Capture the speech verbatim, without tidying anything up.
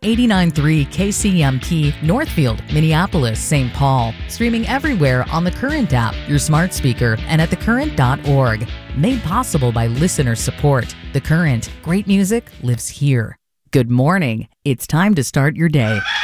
eighty-nine point three K C M P, Northfield, Minneapolis, Saint Paul. Streaming everywhere on the Current app, your smart speaker, and at the current dot org. Made possible by listener support. The Current. Great music lives here. Good morning. It's time to start your day.